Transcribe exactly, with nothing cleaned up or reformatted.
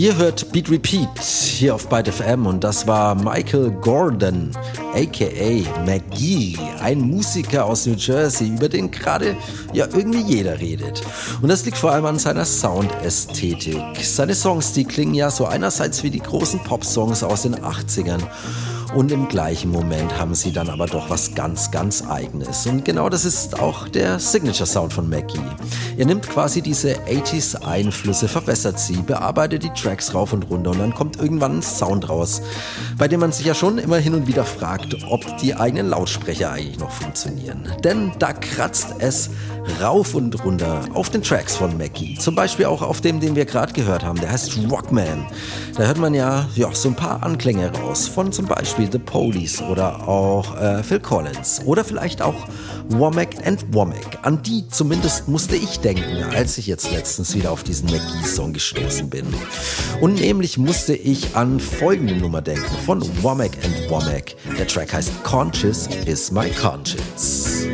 Ihr hört Beat Repeat hier auf Byte F M und das war Michael Gordon, aka McGee, ein Musiker aus New Jersey, über den gerade ja irgendwie jeder redet. Und das liegt vor allem an seiner Soundästhetik. Seine Songs, die klingen ja so einerseits wie die großen Popsongs aus den achtzigern. Und im gleichen Moment haben sie dann aber doch was ganz, ganz Eigenes. Und genau das ist auch der Signature-Sound von McGee. Er nimmt quasi diese achtziger-Einflüsse, verwässert sie, bearbeitet die Tracks rauf und runter und dann kommt irgendwann ein Sound raus, bei dem man sich ja schon immer hin und wieder fragt, ob die eigenen Lautsprecher eigentlich noch funktionieren. Denn da kratzt es rauf und runter auf den Tracks von McGee. Zum Beispiel auch auf dem, den wir gerade gehört haben, der heißt Rockman. Da hört man ja, ja so ein paar Anklänge raus von zum Beispiel The Police oder auch äh, Phil Collins oder vielleicht auch Womack and Womack. An die zumindest musste ich denken, als ich jetzt letztens wieder auf diesen McGee-Song gestoßen bin. Und nämlich musste ich an folgende Nummer denken von Womack and Womack. Der Track heißt Conscious is my conscience.